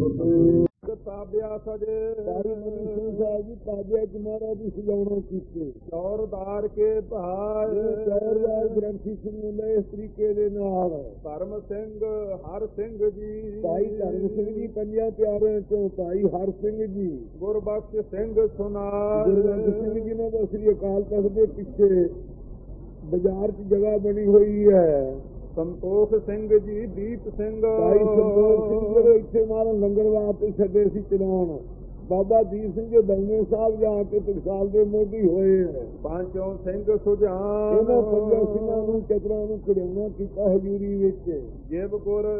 ਤਾਬਿਆ ਸਜੇ ਭਾਈ ਮਨੀ ਸਿੰਘ ਸਾਹਿਬ ਜੀ ਤਾਬਿਆ ਚ ਮਹਾਰਾਜ ਦੀ ਸਜਾਉਣਾ ਕੀਤੇ ਚੌਰਦਾਰ ਕੇ ਭਾਏ ਚੌਰਦਾਰ ਗ੍ਰੰਥੀ ਸਿੰਘ ਨੇ ਇਸ ਤਰੀਕੇ ਦੇ ਨਾਲ ਧਰਮ ਸਿੰਘ ਹਰ ਸਿੰਘ ਜੀ ਭਾਈ ਧਰਮ ਸਿੰਘ ਜੀ ਪੰਜਾਂ ਪਿਆਰਿਆਂ ਚੋਂ ਭਾਈ ਹਰ ਸਿੰਘ ਜੀ ਗੁਰਬਖਸ਼ ਸਿੰਘ ਸੁਨਾਰ ਗੁਰਬਖਸ਼ ਸਿੰਘ ਜੀ ਨੇ ਸ੍ਰੀ ਅਕਾਲ ਤਖਤ ਦੇ ਪਿੱਛੇ ਬਾਜ਼ਾਰ 'ਚ ਜਗ੍ਹਾ ਬਣੀ ਹੋਈ ਹੈ। ਸੰਤੋਖ ਸਿੰਘ ਜੀ ਦੀਪ ਸਿੰਘ ਭਾਈ ਸੰਤੋਖ ਸਿੰਘ ਜਿਹੜੇ ਇੱਥੇ ਮਾਰਨ ਲੰਗਰ ਵਾਸਤੇ ਛੱਡੇ ਸੀ ਚਲਾਉਣ ਬਾਬਾ ਦੀਪ ਸਿੰਘ ਜੀ ਦੌਨੇ ਸਾਹਿਬ ਜਾ ਕੇ ਟਕਸਾਲ ਦੇ ਮੋਢੀ ਹੋਏ ਹੈ। ਪੰਚੋਂ ਸਿੰਘ ਸੁਜਾਨ ਇਹਨਾਂ ਪੰਜਾਂ ਸਿੰਘਾਂ ਨੂੰ ਚਤਰਾਂ ਨੂੰ ਖੜਾਉਣਾ ਕੀਤਾ ਹਜ਼ੂਰੀ ਵਿੱਚ ਜਿਵ ਗੁਰ